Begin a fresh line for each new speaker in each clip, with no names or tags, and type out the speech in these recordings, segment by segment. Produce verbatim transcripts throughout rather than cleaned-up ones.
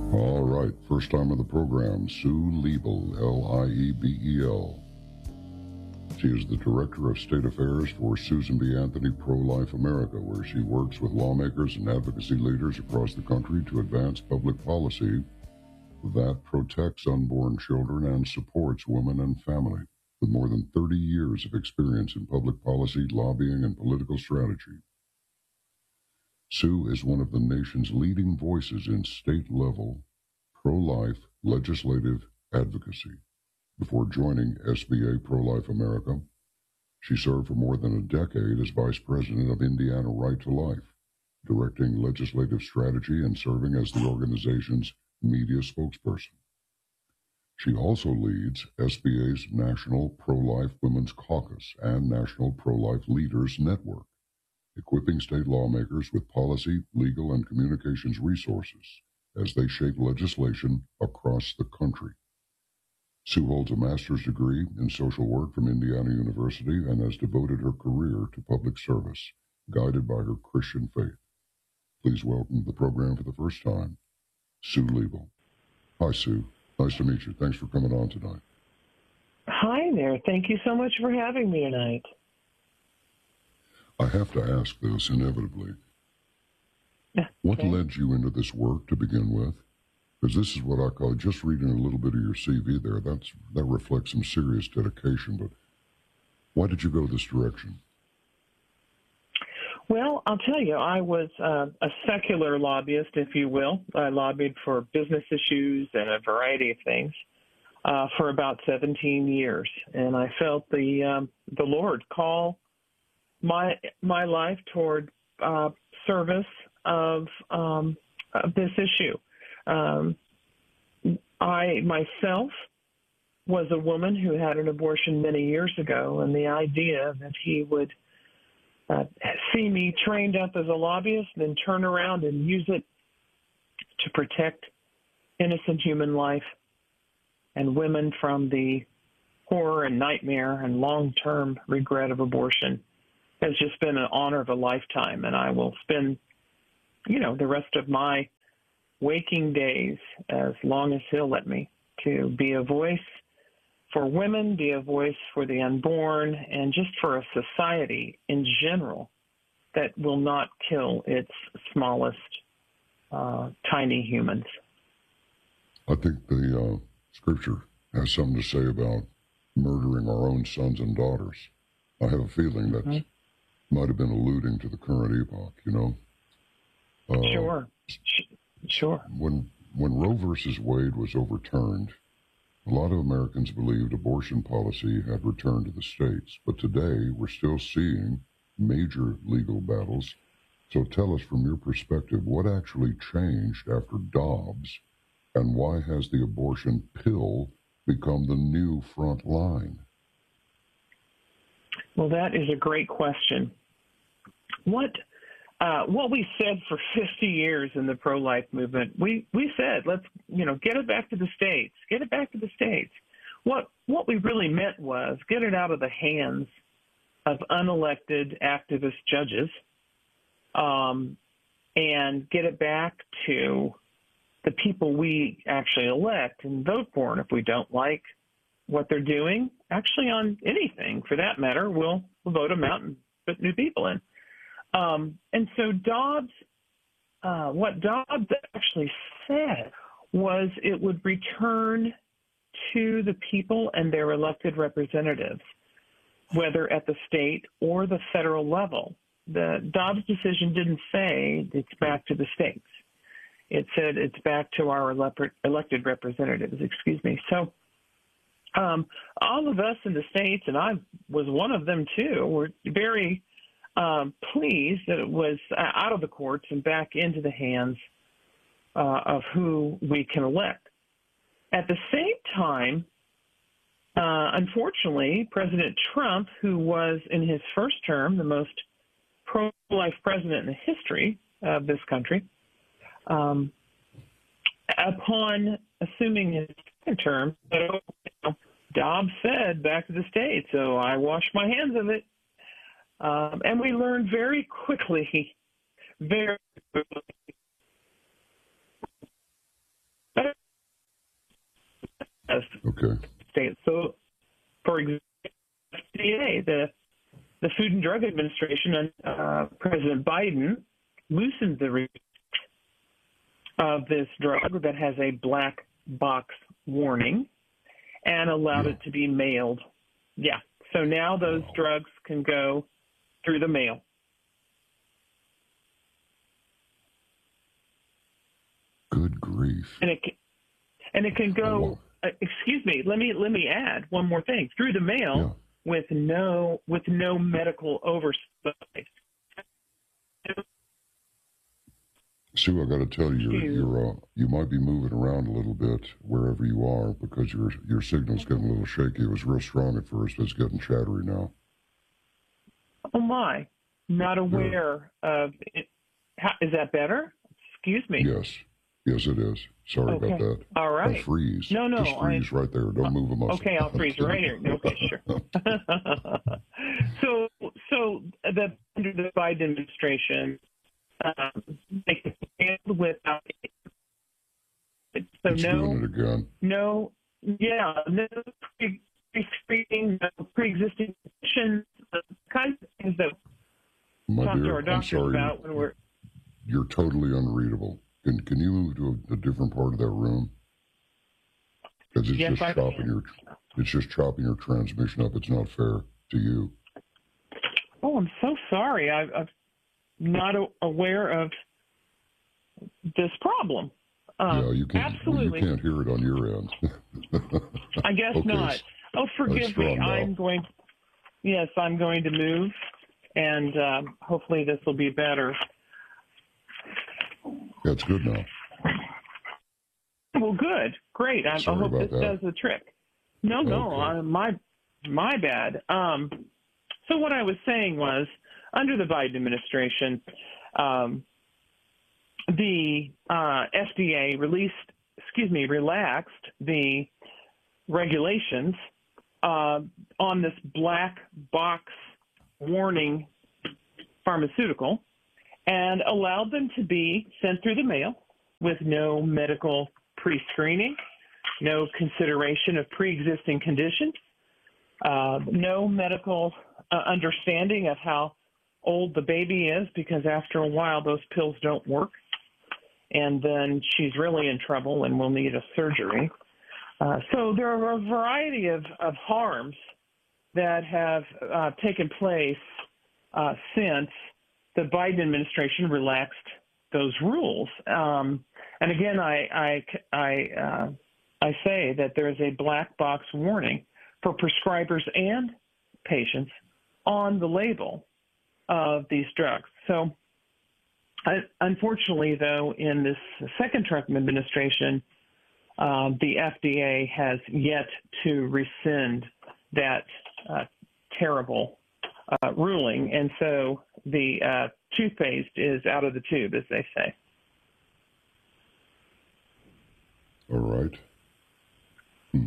All right, first time on the program, Sue Liebel, L I E B E L. She is the Director of State Affairs for Susan B. Anthony Pro-Life America, where she works with lawmakers and advocacy leaders across the country to advance public policy that protects unborn children and supports women and family. With more than thirty years of experience in public policy, lobbying, and political strategy, Sue is one of the nation's leading voices in state-level pro-life legislative advocacy. Before joining S B A Pro-Life America, she served for more than a decade as Vice President of Indiana Right to Life, directing legislative strategy and serving as the organization's media spokesperson. She also leads S B A's National Pro-Life Women's Caucus and National Pro-Life Leaders Network, equipping state lawmakers with policy, legal, and communications resources as they shape legislation across the country. Sue holds a master's degree in social work from Indiana University and has devoted her career to public service, guided by her Christian faith. Please welcome to the program for the first time, Sue Liebel. Hi, Sue. Nice to meet you. Thanks for coming on tonight.
Hi there. Thank you so much for having me tonight.
I have to ask this inevitably. What
Okay.
led you into this work to begin with? Because this is what I call, just reading a little bit of your C V there, that's that reflects some serious dedication, but why did you go this direction?
Well, I'll tell you, I was uh, a secular lobbyist, if you will. I lobbied for business issues and a variety of things uh, for about seventeen years, and I felt the um, the Lord call my my life toward uh, service of, um, of this issue. Um, I myself was a woman who had an abortion many years ago, and the idea that he would uh, see me trained up as a lobbyist and then turn around and use it to protect innocent human life and women from the horror and nightmare and long-term regret of abortion has just been an honor of a lifetime. And I will spend, you know, the rest of my waking days, as long as he'll let me, to be a voice for women, be a voice for the unborn, and just for a society in general that will not kill its smallest, uh, tiny humans.
I think the uh, scripture has something to say about murdering our own sons and daughters. I have a feeling that mm-hmm. might have been alluding to the current epoch, you know? Uh,
sure. Sure.
When when Roe versus Wade was overturned, a lot of Americans believed abortion policy had returned to the states. But today, we're still seeing major legal battles. So tell us, from your perspective, what actually changed after Dobbs, and why has the abortion pill become the new front line?
Well, that is a great question. What Uh, what we said for fifty years in the pro-life movement, we, we said, let's, you know, get it back to the states, get it back to the states. What, what we really meant was get it out of the hands of unelected activist judges um, and get it back to the people we actually elect and vote for. And if we don't like what they're doing, actually on anything for that matter, we'll, we'll vote them out and put new people in. Um, and so Dobbs, uh, what Dobbs actually said was it would return to the people and their elected representatives, whether at the state or the federal level. The Dobbs decision didn't say it's back to the states. It said it's back to our ele- elected representatives, excuse me. So um, all of us in the states, and I was one of them too, were very Um, pleased that it was out of the courts and back into the hands uh, of who we can elect. At the same time, uh, unfortunately, President Trump, who was in his first term the most pro-life president in the history of this country, um, upon assuming his second term, Dobbs said, back to the states, so I washed my hands of it. Um, and we learned very quickly, very quickly,
Okay.
States. So, for example, F D A, the the Food and Drug Administration, and uh, President Biden loosened the release of this drug that has a black box warning and allowed
Yeah.
it to be mailed. Yeah. So now those
Wow.
drugs can go through the mail.
Good grief.
And it can, and it can
Oh,
go.
wow.
Uh, excuse me. Let me let me add one more thing. Through the mail
Yeah.
with no with no medical oversight.
Sue, I got to tell you, you're,
Sue.
you're uh, you might be moving around a little bit wherever you are because your your signal's getting a little shaky. It was real strong at first, but it's getting chattery now.
Oh my! Not aware of it. How, is that better? Excuse me.
Yes, yes, it is. Sorry
Okay.
about that.
All right.
I'll freeze.
No, no,
Just freeze
I-
right there. Don't move a muscle.
Okay, I'll freeze right here. Okay, sure. so, so the under the Biden administration, um, they can stand without. So
It's doing
no,
it again.
no, yeah, no pre- pre-screening, no pre-existing conditions, the kinds of things that we
My
talk to
dear,
our
I'm
doctors
sorry.
about when we're.
You're totally unreadable. Can can you move to a, a different part of that room? Because it's
Yes,
just
I
chopping
can.
your it's just chopping your transmission up. It's not fair to you.
Oh, I'm so sorry. I, I'm not a, aware of this problem. Um,
yeah, you can't. Well, you
absolutely.
can't hear it on your end.
I guess
Okay,
not. Oh, forgive me.
strong now.
I'm going. Yes, I'm going to move, and um, hopefully this will be better.
That's good now.
Well, good, great. I, I
Sorry
hope
about
this
that.
does the trick. No, no,
Okay.
I, my my bad. Um, so what I was saying was, under the Biden administration, um, the uh, F D A released, excuse me, relaxed the regulations uh, on this black box warning pharmaceutical and allowed them to be sent through the mail with no medical pre-screening, no consideration of pre-existing conditions, uh, no medical uh, understanding of how old the baby is, because after a while those pills don't work, and then she's really in trouble and will need a surgery. Uh, so there are a variety of, of harms that have uh, taken place uh, since the Biden administration relaxed those rules. Um, and again, I I I, uh, I say that there is a black box warning for prescribers and patients on the label of these drugs. So, I, unfortunately, though, in this second Trump administration, uh, the F D A has yet to rescind that uh, terrible uh, ruling, and so the uh, toothpaste is out of the tube, as they say.
All right. Hmm.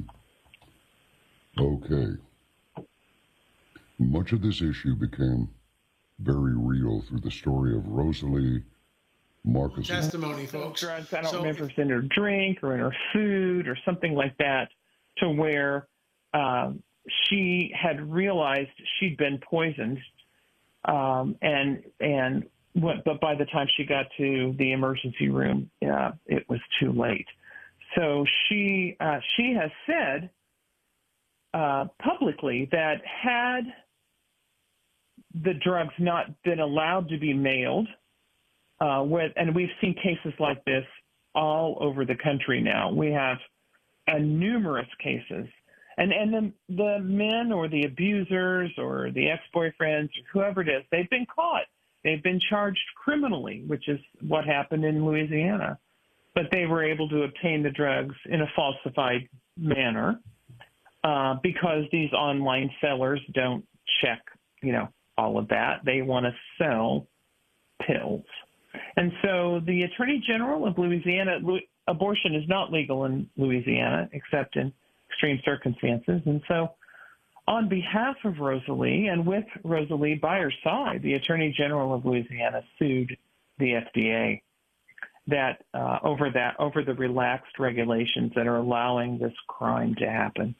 Okay. Much of this issue became very real through the story of Rosalie Marcus.
Testimony, folks.
Drugs, I don't
So
remember if it's in her drink or in her food or something like that, to where um, she had realized she'd been poisoned, um, and and what, but by the time she got to the emergency room, uh, it was too late. So she uh, she has said uh, publicly that had the drugs not been allowed to be mailed, uh, with, and we've seen cases like this all over the country now. We have uh, numerous cases. And and the, the men or the abusers or the ex-boyfriends or whoever it is, they've been caught. They've been charged criminally, which is what happened in Louisiana. But they were able to obtain the drugs in a falsified manner uh, because these online sellers don't check, you know, all of that. They want to sell pills. And so the Attorney General of Louisiana, abortion is not legal in Louisiana except in extreme circumstances. And so on behalf of Rosalie, and with Rosalie by her side, the Attorney General of Louisiana sued the F D A. that uh, over that over the relaxed regulations that are allowing this crime to happen.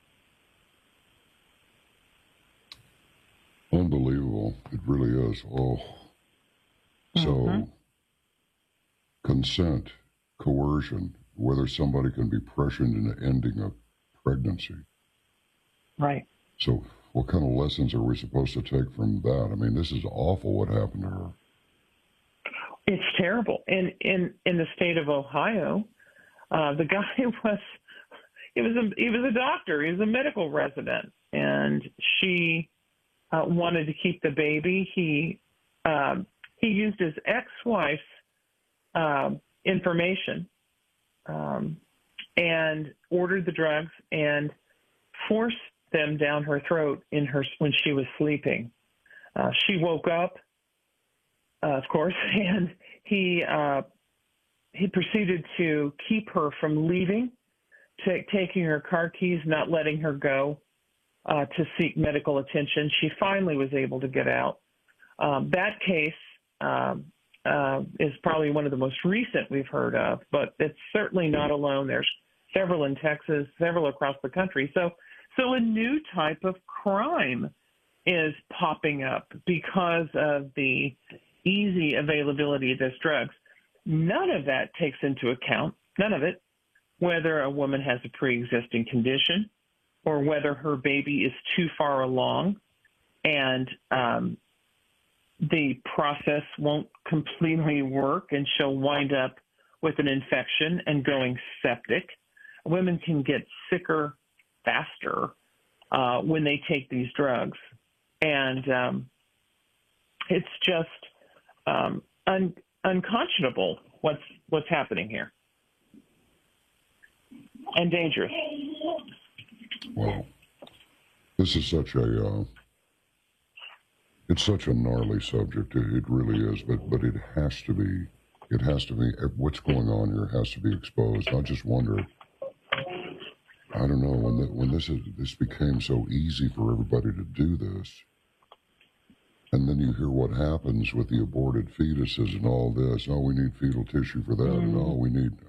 Unbelievable. It really is. Oh. So, mm-hmm. consent, coercion, whether somebody can be pressured into ending a pregnancy.
Right.
So what kind of lessons are we supposed to take from that? I mean, this is awful what happened to her.
It's terrible. In in, in the state of Ohio, uh, the guy was he was a he was a doctor. He was a medical resident, and she uh, wanted to keep the baby. He um, he used his ex-wife's um, information um, and ordered the drugs and forced them down her throat in her when she was sleeping. Uh, she woke up, uh, of course, and he uh, he proceeded to keep her from leaving, t- taking her car keys, not letting her go uh, to seek medical attention. She finally was able to get out. Um, that case um, uh, is probably one of the most recent we've heard of, but it's certainly not alone. There's several in Texas, several across the country. So, so a new type of crime is popping up because of the easy availability of these drugs. None of that takes into account, none of it, whether a woman has a pre-existing condition or whether her baby is too far along and um, the process won't completely work and she'll wind up with an infection and going septic. Women can get sicker faster uh, when they take these drugs. And um, it's just um, un- unconscionable what's what's happening here, and dangerous.
Wow, this is such a uh, it's such a gnarly subject. It, it really is, but but it has to be. It has to be. What's going on here has to be exposed. I just wonder. I don't know when the, when this is this became so easy for everybody to do this. And then you hear what happens with the aborted fetuses and all this. Oh, we need fetal tissue for that. Mm. And oh, we need,